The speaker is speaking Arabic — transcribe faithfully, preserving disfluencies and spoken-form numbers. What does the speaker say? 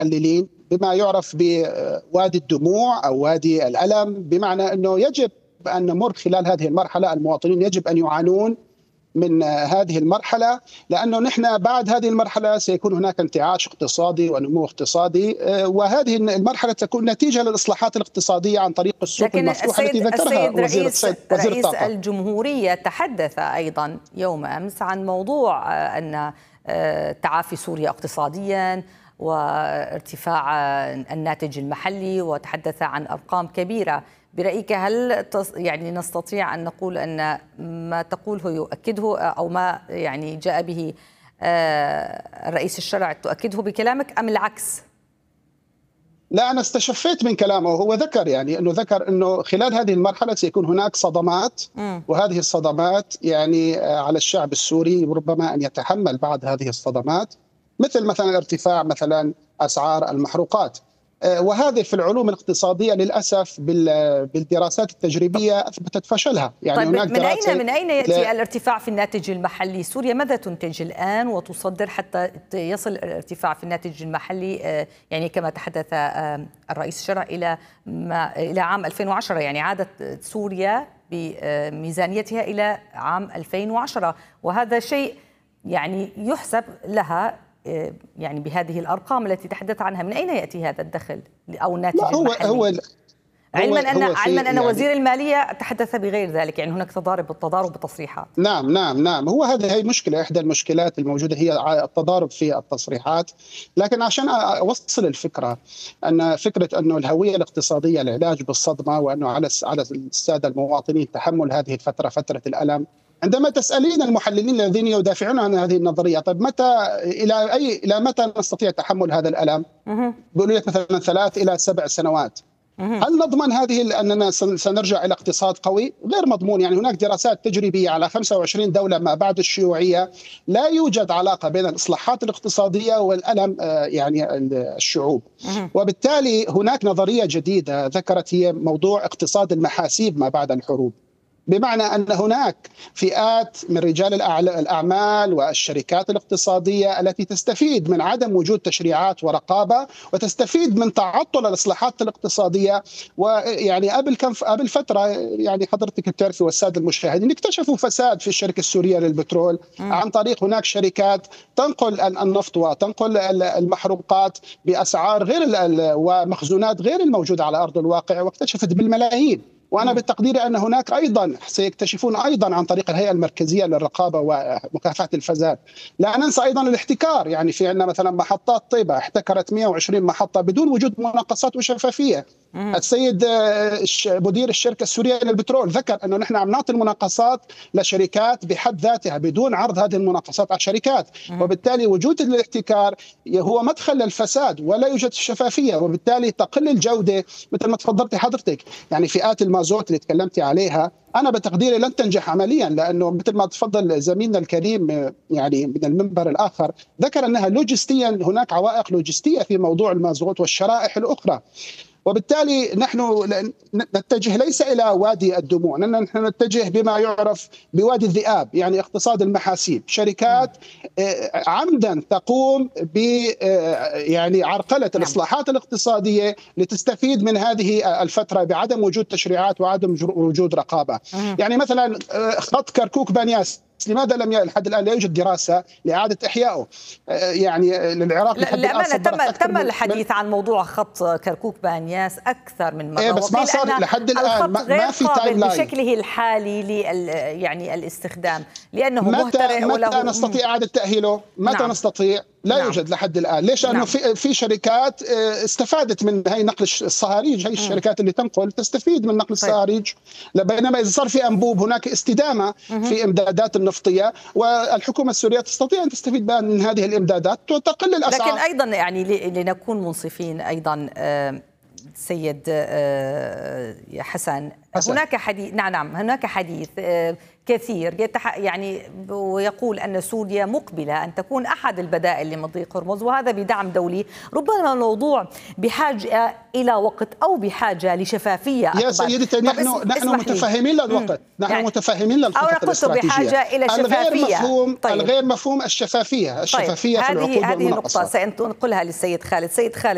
المحللين بما يعرف بوادي الدموع أو وادي الألم، بمعنى أنه يجب أن نمر خلال هذه المرحلة، المواطنين يجب أن يعانون من هذه المرحلة، لأنه نحن بعد هذه المرحلة سيكون هناك انتعاش اقتصادي ونمو اقتصادي، وهذه المرحلة تكون نتيجة للإصلاحات الاقتصادية عن طريق السوق لكن المفتوحة التي ذكرها السيد وزير رئيس, وزير رئيس الطاقة. الجمهورية تحدث أيضا يوم أمس عن موضوع أن تعافي سوريا اقتصاديا وارتفاع الناتج المحلي، وتحدث عن أرقام كبيرة. برأيك هل يعني نستطيع أن نقول أن ما تقوله يؤكده، أو ما يعني جاء به رئيس الشرع تؤكده بكلامك، أم العكس؟ لا، أنا استشفيت من كلامه، هو ذكر يعني أنه ذكر أنه خلال هذه المرحلة سيكون هناك صدمات، م. وهذه الصدمات يعني على الشعب السوري ربما أن يتحمل بعض هذه الصدمات، مثل مثلا ارتفاع مثلا أسعار المحروقات، وهذه في العلوم الاقتصادية للأسف بالدراسات التجريبية أثبتت فشلها. يعني طيب هناك من أين من أين يأتي لا الارتفاع في الناتج المحلي؟ سوريا ماذا تنتج الآن وتصدر حتى يصل الارتفاع في الناتج المحلي يعني كما تحدث الرئيس الشرع إلى ما إلى عام ألفين وعشرة، يعني عادت سوريا بميزانيتها إلى عام ألفين وعشرة، وهذا شيء يعني يحسب لها يعني بهذه الأرقام التي تحدث عنها. من أين يأتي هذا الدخل أو الناتج هو المحلي؟ هو علما أن علما أن يعني وزير المالية تحدث بغير ذلك، يعني هناك تضارب بالتضارب بالتصريحات. نعم نعم نعم هو هذه هي مشكلة، إحدى المشكلات الموجودة هي التضارب في التصريحات. لكن عشان أوصل الفكرة، أن فكرة أنه الهوية الاقتصادية العلاج بالصدمة، وأنه على على السادة المواطنين تحمل هذه الفترة فترة الألم. عندما تسألين المحللين الذين يدافعون عن هذه النظرية، طيب متى إلى أي إلى متى نستطيع تحمل هذا الألم؟ بيقولوا لك مثلا ثلاث إلى سبع سنوات. هل نضمن هذه أننا سنرجع إلى اقتصاد قوي؟ غير مضمون. يعني هناك دراسات تجريبية على خمسة وعشرين دولة ما بعد الشيوعية، لا يوجد علاقة بين الإصلاحات الاقتصادية والألم يعني الشعوب. وبالتالي هناك نظرية جديدة ذكرت، هي موضوع اقتصاد المحاسيب ما بعد الحروب، بمعنى أن هناك فئات من رجال الأعمال والشركات الاقتصادية التي تستفيد من عدم وجود تشريعات ورقابة، وتستفيد من تعطل الإصلاحات الاقتصادية. ويعني قبل كم قبل فترة، يعني حضرتك بتعرفي والسادة المشاهدين، اكتشفوا فساد في الشركة السورية للبترول عن طريق هناك شركات تنقل النفط وتنقل المحروقات بأسعار غير ومخزونات غير الموجودة على أرض الواقع، واكتشفت بالملايين. وأنا بتقديري أن هناك أيضا سيكتشفون أيضا عن طريق الهيئة المركزية للرقابة ومكافحة الفساد. لا ننسى أيضا الاحتكار، يعني في عندنا مثلا محطات طيبة احتكرت مئة وعشرين محطة بدون وجود مناقصات وشفافية. السيد مدير الشركة السورية للبترول ذكر أنه نحن عم نعطي المناقصات لشركات بحد ذاتها بدون عرض هذه المناقصات على الشركات، وبالتالي وجود الاحتكار هو مدخل للفساد ولا يوجد شفافية، وبالتالي تقل الجودة مثل ما تفضلتي حضرتك. يعني فئات المازوت اللي تكلمتي عليها أنا بتقديري لن تنجح عمليا، لأنه مثل ما تفضل زميلنا الكريم يعني من المنبر الآخر ذكر أنها لوجستيا هناك عوائق لوجستية في موضوع المازوت والشرائح الأخرى. وبالتالي نحن نتجه ليس إلى وادي الدموع، نحن نتجه بما يعرف بوادي الذئاب، يعني اقتصاد المحاسيب. شركات عمدا تقوم ب يعني عرقلة الإصلاحات الاقتصادية لتستفيد من هذه الفترة بعدم وجود تشريعات وعدم وجود رقابة. يعني مثلا خط كركوك بانياس، لماذا لم لحد الآن لا يوجد دراسة لإعادة إحيائه؟ يعني للعراق لحد الآن تم تم الحديث عن موضوع خط كركوك بانياس أكثر من مرة، إيه بس ما صار لحد الآن، ما, ما في تايم لاين بشكله الحالي لل يعني الاستخدام، لأنه مهترئ وله متى نستطيع إعادة تأهيله؟ متى نعم. نستطيع؟ لا نعم. يوجد لحد الآن. ليش؟ لأنه نعم. في في شركات استفادت من هي نقل الصهاريج، هي الشركات اللي تنقل تستفيد من نقل طيب. الصهاريج، بينما إذا صار في أنبوب هناك استدامة في إمدادات النفطية، والحكومة السورية تستطيع أن تستفيد من هذه الإمدادات وتقل الأسعار. لكن أيضا يعني لنكون منصفين أيضا سيد حسن, حسن. هناك حديث نعم نعم هناك حديث كثير يتح... يعني ويقول أن سوريا مقبلة أن تكون أحد البدائل لمضيق هرمز، وهذا بدعم دولي. ربما الموضوع بحاجة إلى وقت أو بحاجة لشفافية أكبر. يا سيدتي نحن نحن متفهمين للوقت، نحن يعني متفهمين للخطط الاستراتيجية. بحاجة إلى شفافية. الغير مفهوم طيب. الغير مفهوم الشفافية، الشفافية طيب. في العقود هذه هذه والمناقصات. النقطة سأنقلها للسيد خالد. سيد خالد